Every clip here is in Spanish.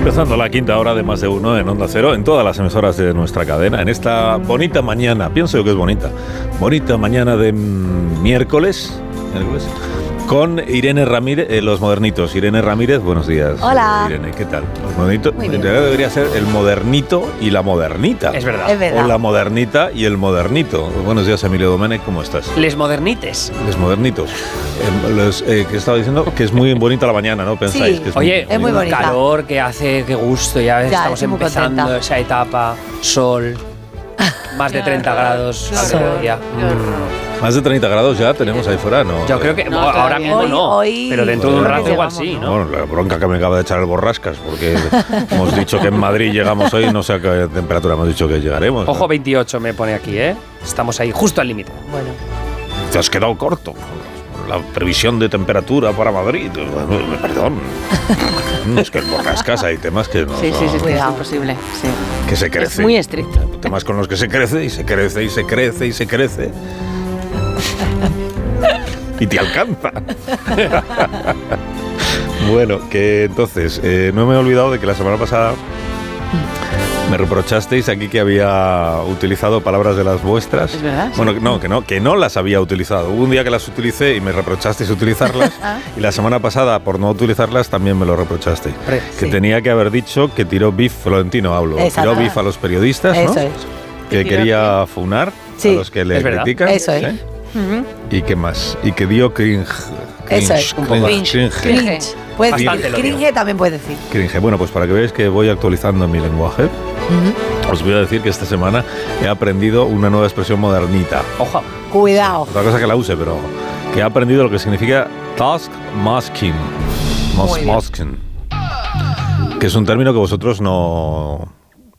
Empezando la quinta hora de Más de Uno en Onda Cero, en todas las emisoras de nuestra cadena, en esta bonita mañana, pienso yo que es bonita mañana de miércoles, con Irene Ramírez, Los Modernitos. Irene Ramírez, buenos días. Hola. Irene, ¿qué tal? Los Modernitos, en realidad debería ser el modernito y la modernita. Es verdad. Es verdad. O la modernita y el modernito. Buenos días, Emilio Domènech, ¿cómo estás? Les modernites. Los modernitos. Que estaba diciendo que es muy bonita la mañana, ¿no? Pensáis Sí. que es Oye, Es muy bonita. calor que hace, qué gusto, ya ves, Ya, estamos estoy muy empezando contenta. esa etapa, sol, más de 30 grados al Sol. mediodía. Más de 30 grados ya tenemos ahí fuera, ¿no? Yo creo que No, ahora todavía mismo no, hoy- pero dentro de un creo que rato igual llegamos, sí, ¿no? Bueno, la bronca que me acaba de echar el Borrascas, porque hemos dicho que en Madrid llegamos hoy, no sé a qué temperatura hemos dicho que llegaremos. Ojo, 28 me pone aquí, ¿eh? Estamos ahí justo al límite. Bueno, Te has quedado corto con la previsión de temperatura para Madrid. Perdón. Es que el Borrascas hay temas que no Sí, sí, sí, es Cuidado. imposible. Sí. que se crece. Es muy estricto. Temas con los que se crece y se crece y se crece y se crece. Y te alcanza. Bueno, que entonces, no me he olvidado de que la semana pasada me reprochasteis aquí que había utilizado palabras de las vuestras. ¿Es verdad? Bueno, que no las había utilizado. Hubo un día que las utilicé y me reprochasteis utilizarlas. Y la semana pasada, por no utilizarlas, también me lo reprochasteis. Hombre, Que sí. tenía que haber dicho que tiró bif, Florentino hablo. Exacto. Tiró bif a los periodistas, ¿no? eso es. Que quería funar Sí. a los que le Es verdad. critican. Eso es. ¿sí? ¿Y qué más? Y que dio cringe. Eso es, un poco. Cringe. Cringe. Puedes Bastante decir, lo digo. cringe también puedes decir. Cringe. Bueno, pues para que veáis que voy actualizando mi lenguaje, os voy a decir que esta semana he aprendido una nueva expresión modernita. Ojo. Cuidado. Otra cosa que la use, pero que he aprendido lo que significa task masking. Muy bien. Masking. Que es un término que vosotros no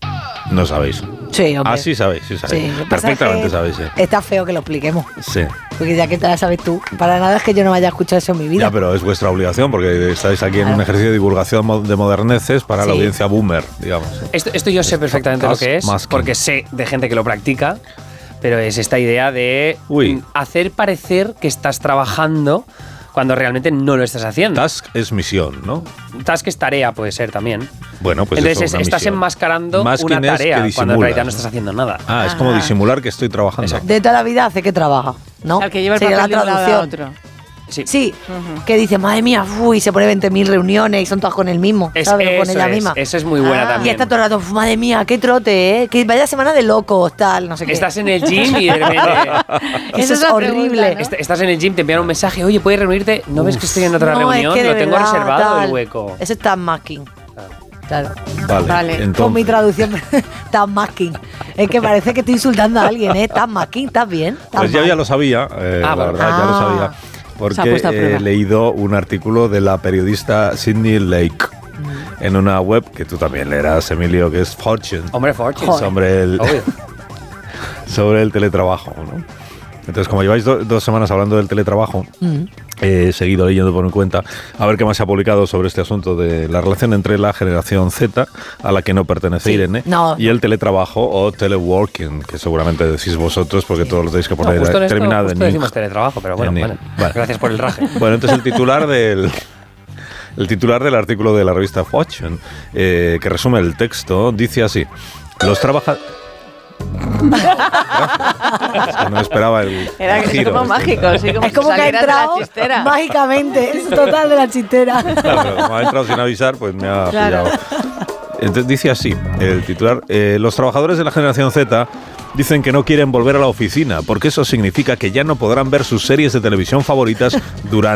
sabéis. Sí, hombre. Ah, sí sabéis, sí sabéis. Sí, lo que pasa Perfectamente es que sabéis, sí. Está feo que lo expliquemos. Sí. Porque ya que te la sabes tú, para nada es que yo no vaya a escuchar eso en mi vida. Ya, pero es vuestra obligación porque estáis aquí en un ejercicio de divulgación de moderneces para la Sí. audiencia boomer, digamos. Esto yo sé perfectamente lo que es, Masking. porque sé de gente que lo practica, pero es esta idea de Uy. hacer parecer que estás trabajando cuando realmente no lo estás haciendo. Task es misión, ¿no? Task es tarea, puede ser también. Bueno, pues Entonces eso, una estás misión. enmascarando Masking una es que tarea cuando en disimulas, realidad no ¿no? estás haciendo nada. Ah, es como Ajá. disimular que estoy trabajando. Exacto. De toda la vida hace que trabaja, ¿no? Al que lleva el Sería papel de la un lado a traducción. otro. Sí. Sí, que dice, madre mía, uy, se pone 20.000 reuniones y son todas con el mismo, ¿sabes? Con ella misma. Eso es muy buena Ah. también. Y está todo el rato, madre mía, qué trote, ¿eh? Que vaya semana de locos, tal, no sé qué. Estás en el gym y de repente Eso Esa es es la horrible. pregunta, ¿no? estás en el gym, te envían un mensaje, oye, ¿puedes reunirte? ¿No ves que estoy en otra No, reunión? es que de Lo tengo verdad, reservado tal. el hueco. Eso es tasking. Claro. Vale, Vale. entonces, Con mi traducción, tasking. Es que parece que estoy insultando a alguien, ¿eh? Tasking, ¿estás bien? pues yo ya lo sabía, la vale. verdad, ya lo sabía. Se ha Porque puesto a prueba. he leído un artículo de la periodista Sydney Lake en una web que tú también leerás, Emilio, que es Fortune. Hombre, Fortune. Joder. Obvio. Sobre el teletrabajo, ¿no? Entonces, como lleváis 2 semanas hablando del teletrabajo, he seguido leyendo por mi cuenta a ver qué más se ha publicado sobre este asunto de la relación entre la generación Z, a la que no pertenece Sí. Irene, No. y el teletrabajo o teleworking, que seguramente decís vosotros porque todos lo tenéis que No, poner justo en esto, terminado justo en decimos ing. teletrabajo, pero bueno, En ing. bueno. Vale. Gracias por el raje. Bueno, entonces el titular del artículo de la revista Fortune, que resume el texto, dice así: los trabajadores... Es que no esperaba el Era que es giro como este. mágico, sí, como Es como si que ha salieras de la entrado chistera. mágicamente, es total de la chistera. Claro, pero como ha entrado sin avisar, pues me ha Claro. pillado. Entonces dice así, el titular: los trabajadores de la generación Z dicen que no quieren volver a la oficina, porque eso significa que ya no podrán ver sus series de televisión favoritas durante